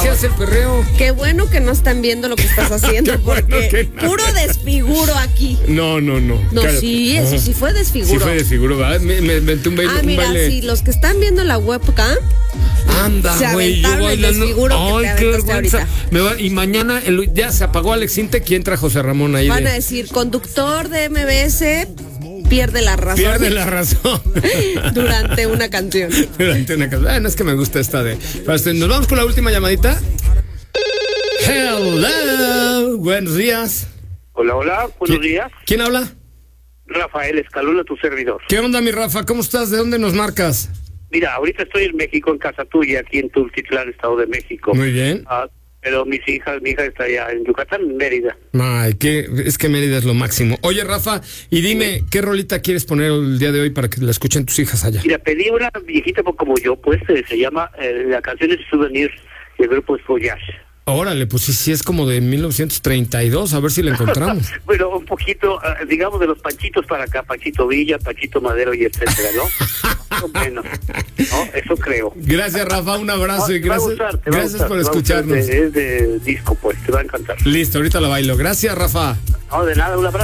hace el perreo. Qué bueno que no están viendo lo que estás haciendo, porque puro desfiguro aquí. No. No, Cállate. sí, eso sí fue desfiguro. Sí fue desfiguro, ¿verdad? Me inventé un baile. Mira, un baile. sí, los que están viendo la webcam. Anda, Se güey, yo aventaron el bailando. desfiguro que te Ay, qué aventaste vergüenza. Y mañana ya se apagó Alex Intec. ¿Quién trae José Ramón ahí? Van a decir, conductor de MBS pierde la razón. Pierde la razón. Durante una canción. No es que me gusta esta de... Nos vamos con la última llamadita. Hello. Buenos días. Hola, buenos días. ¿Quién habla? Rafael Escalona, tu servidor. ¿Qué onda, mi Rafa? ¿Cómo estás? ¿De dónde nos marcas? Mira, ahorita estoy en México, en casa tuya, aquí en Tultitlán, Estado de México. Muy bien. Pero mi hija está allá en Yucatán, en Mérida. Ay, es que Mérida es lo máximo. Oye, Rafa, y dime, ¿qué rolita quieres poner el día de hoy para que la escuchen tus hijas allá? Mira, pedí una viejita como yo, pues, se llama, la canción es Souvenir, y el grupo es Voyage. Órale, pues sí es como de 1932, a ver si la encontramos. Bueno, un poquito, digamos, de los Panchitos para acá, Panchito Villa, Panchito Madero y etcétera, ¿no? Más o menos, ¿no? Eso creo. Gracias, Rafa, un abrazo y gracias, gracias por escucharnos. Es de disco, pues, te va a encantar. Listo, ahorita la bailo. Gracias, Rafa. No, de nada, un abrazo.